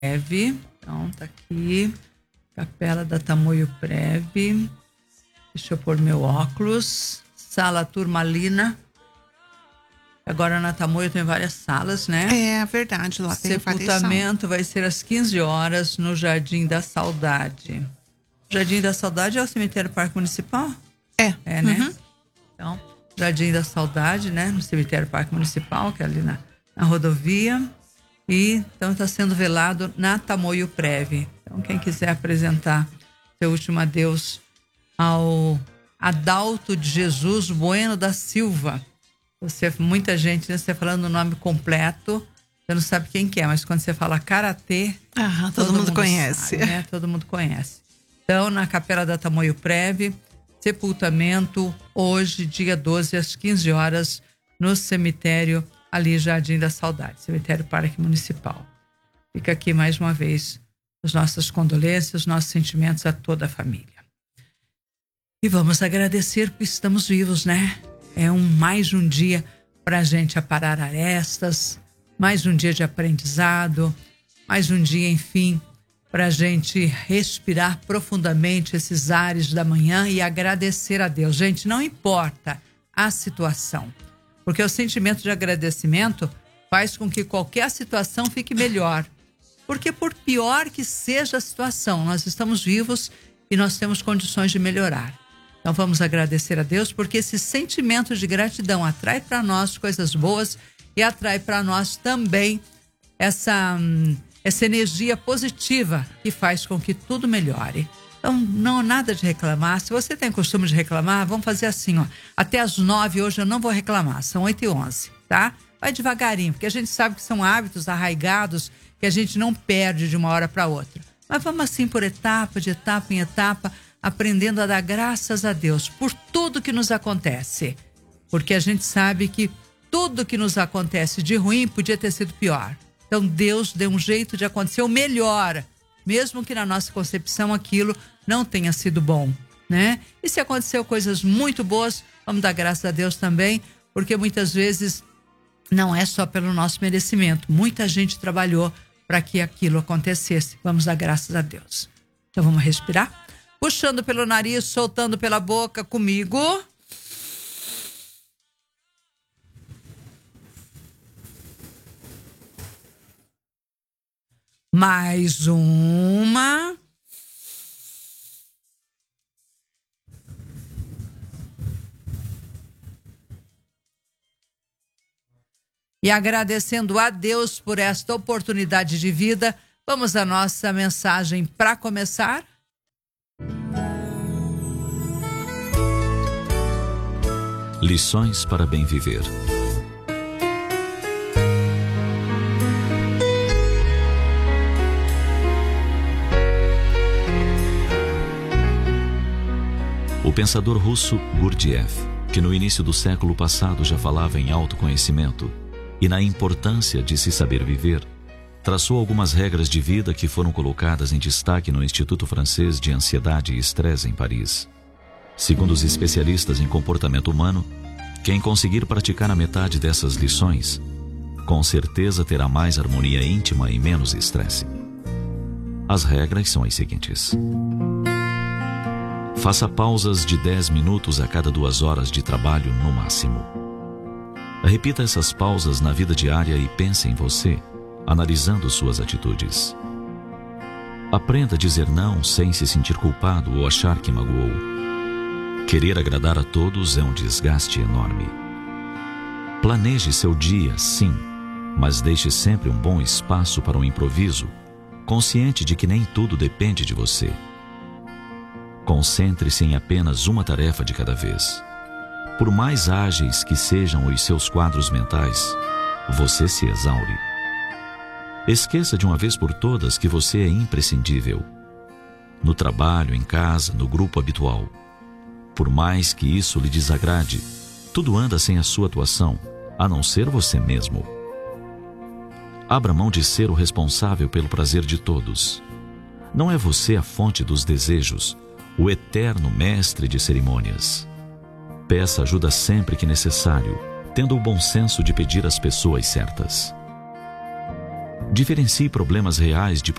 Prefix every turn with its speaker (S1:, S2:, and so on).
S1: Preve. Então, tá aqui. Capela da Tamoio Preve. Deixa eu pôr meu óculos. Sala Turmalina. Agora na Tamoio tem várias salas, né?
S2: É verdade, lá tem várias salas.
S1: Sepultamento vai ser às 15 horas no Jardim da Saudade. Jardim da Saudade é o cemitério Parque Municipal? É, né?
S2: Uhum.
S1: Então, Jardim da Saudade, né? No cemitério Parque Municipal, que é ali na rodovia. E então está sendo velado na Tamoio Preve. Então, quem quiser apresentar seu último adeus ao Adalto de Jesus Bueno da Silva. Muita gente, né? Você falando o nome completo, você não sabe quem que é, mas quando você fala karatê,
S2: todo mundo conhece.
S1: Sabe, né? Todo mundo conhece. Então, na Capela da Tamoio Preve, sepultamento hoje, dia 12, às 15 horas, no cemitério ali, Jardim da Saudade, cemitério Parque Municipal. Fica aqui mais uma vez as nossas condolências, os nossos sentimentos a toda a família. E vamos agradecer porque estamos vivos, né? É mais um dia para a gente aparar arestas, mais um dia de aprendizado, mais um dia, enfim, para a gente respirar profundamente esses ares da manhã e agradecer a Deus. Gente, não importa a situação, porque o sentimento de agradecimento faz com que qualquer situação fique melhor. Porque por pior que seja a situação, nós estamos vivos e nós temos condições de melhorar. Então vamos agradecer a Deus, porque esse sentimento de gratidão atrai para nós coisas boas e atrai para nós também essa energia positiva que faz com que tudo melhore. Então não nada de reclamar. Se você tem costume de reclamar, vamos fazer assim, ó. Até às 9 hoje eu não vou reclamar, são 8h11, tá? Vai devagarinho, porque a gente sabe que são hábitos arraigados que a gente não perde de uma hora para outra. Mas vamos assim por etapa, de etapa em etapa, aprendendo a dar graças a Deus por tudo que nos acontece. Porque a gente sabe que tudo que nos acontece de ruim podia ter sido pior. Então Deus deu um jeito de acontecer o melhor, mesmo que na nossa concepção aquilo não tenha sido bom, né? E se aconteceu coisas muito boas, vamos dar graças a Deus também, porque muitas vezes não é só pelo nosso merecimento. Muita gente trabalhou para que aquilo acontecesse. Vamos dar graças a Deus. Então vamos respirar? Puxando pelo nariz, soltando pela boca comigo. Mais uma. E agradecendo a Deus por esta oportunidade de vida, vamos à nossa mensagem para começar.
S3: Lições para bem viver. O pensador russo Gurdjieff, que no início do século passado já falava em autoconhecimento e na importância de se saber viver, traçou algumas regras de vida que foram colocadas em destaque no Instituto Francês de Ansiedade e Estresse em Paris. Segundo os especialistas em comportamento humano, quem conseguir praticar a metade dessas lições, com certeza terá mais harmonia íntima e menos estresse. As regras são as seguintes. Faça pausas de 10 minutos a cada 2 horas de trabalho no máximo. Repita essas pausas na vida diária e pense em você, analisando suas atitudes. Aprenda a dizer não sem se sentir culpado ou achar que magoou. Querer agradar a todos é um desgaste enorme. Planeje seu dia, sim, mas deixe sempre um bom espaço para o improviso, consciente de que nem tudo depende de você. Concentre-se em apenas uma tarefa de cada vez. Por mais ágeis que sejam os seus quadros mentais, você se exaure. Esqueça de uma vez por todas que você é imprescindível. No trabalho, em casa, no grupo habitual. Por mais que isso lhe desagrade, tudo anda sem a sua atuação, a não ser você mesmo. Abra mão de ser o responsável pelo prazer de todos. Não é você a fonte dos desejos, o eterno mestre de cerimônias. Peça ajuda sempre que necessário, tendo o bom senso de pedir às pessoas certas. Diferencie problemas reais de